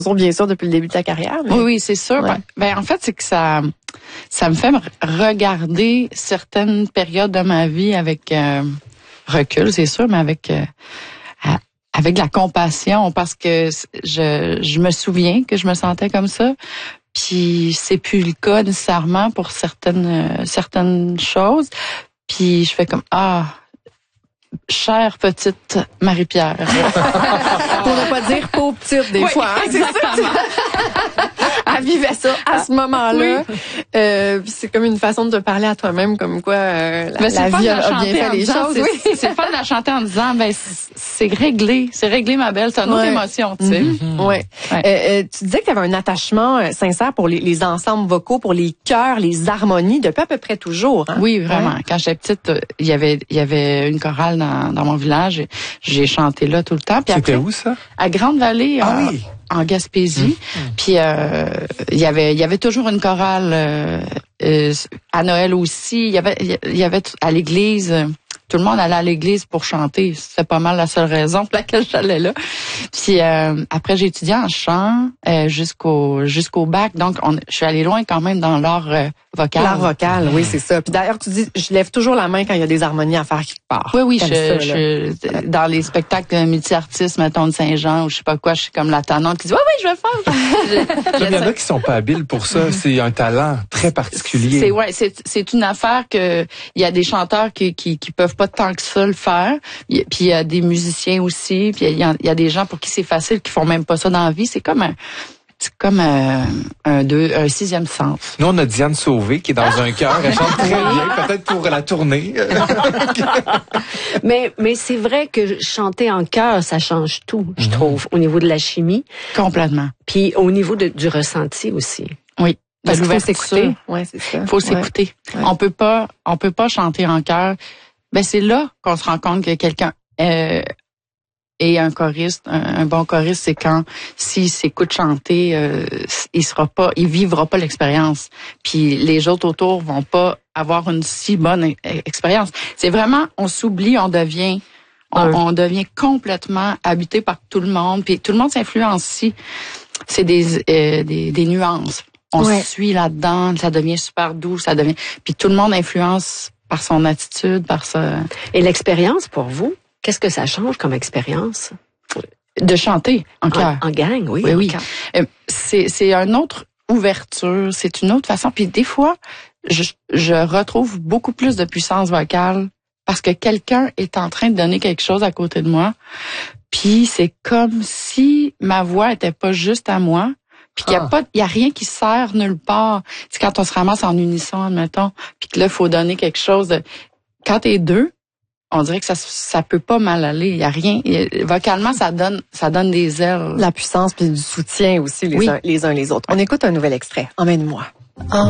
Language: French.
bien sûr, depuis le début de ta carrière. Mais... Oui, c'est sûr. Ouais. Ben, en fait, c'est que ça me fait regarder certaines périodes de ma vie avec recul, c'est sûr, mais avec de la compassion, parce que je me souviens que je me sentais comme ça. Puis c'est plus le cas nécessairement pour certaines choses. Puis je fais comme chère petite Marie-Pierre. Pour ne pas dire pauvre petite des fois. Hein, exactement. Elle vivait ça à ce moment-là. Oui. Puis c'est comme une façon de te parler à toi-même, comme quoi la vie a bien fait les choses. Oui. C'est fun de la chanter en disant, ben c'est réglé ma belle, c'est une autre émotion, tu sais. Ouais. Tu disais que tu avais un attachement sincère pour les ensembles vocaux, pour les chœurs, les harmonies, depuis à peu près toujours. Hein? Oui, vraiment. Ouais. Quand j'étais petite, il y avait une chorale dans mon village. J'ai chanté là tout le temps. C'était où ça? À Grande-Vallée. En Gaspésie. Puis il y avait toujours une chorale à Noël aussi. Il y avait à l'église. Tout le monde allait à l'église pour chanter. C'était pas mal la seule raison pour laquelle j'allais là. Puis après j'ai étudié en chant jusqu'au bac. Donc je suis allée loin quand même dans l'art vocal. L'art vocal, oui, c'est ça. Puis d'ailleurs tu dis je lève toujours la main quand il y a des harmonies à faire quelque part. Oui, je dans les spectacles multi-artistes, mettons de Saint-Jean ou je sais pas quoi, je suis comme la tannante qui dit oui, je vais faire. Il y en a qui sont pas habiles pour ça. C'est un talent très particulier. C'est une affaire que il y a des chanteurs qui peuvent pas tant que ça le faire. Puis il y a des musiciens aussi. Puis il y a des gens pour qui c'est facile, qui font même pas ça dans la vie. C'est comme un sixième sens. Nous, on a Diane Sauvé qui est dans un chœur. Elle chante très bien, peut-être pour la tournée. mais c'est vrai que chanter en chœur, ça change tout, je trouve, au niveau de la chimie. Complètement. Puis au niveau du ressenti aussi. Oui. Parce qu'il faut s'écouter. Ouais, c'est ça. Faut s'écouter. Ouais. On peut pas chanter en chœur. Ben c'est là qu'on se rend compte que quelqu'un et un choriste, un bon choriste, c'est quand s'il s'écoute chanter, il vivra pas l'expérience. Puis les autres autour vont pas avoir une si bonne expérience. C'est vraiment, on s'oublie, on devient complètement habité par tout le monde. Puis tout le monde s'influence ici. C'est des nuances. On se suit là-dedans, ça devient super doux, puis tout le monde influence par son attitude, par ça. Et l'expérience pour vous? Qu'est-ce que ça change comme expérience? De chanter en chœur. En gang, oui. Oui. C'est une autre ouverture, c'est une autre façon. Puis des fois, je retrouve beaucoup plus de puissance vocale parce que quelqu'un est en train de donner quelque chose à côté de moi. Puis c'est comme si ma voix était pas juste à moi. Puis qu'il y a rien qui sert nulle part. C'est quand on se ramasse en unisson, admettons, puis que là, il faut donner quelque chose. Quand t'es deux, on dirait que ça peut pas mal aller. Il y a rien. Vocalement, ça donne des ailes. La puissance puis du soutien aussi les uns les autres. On écoute un nouvel extrait. Emmène-moi.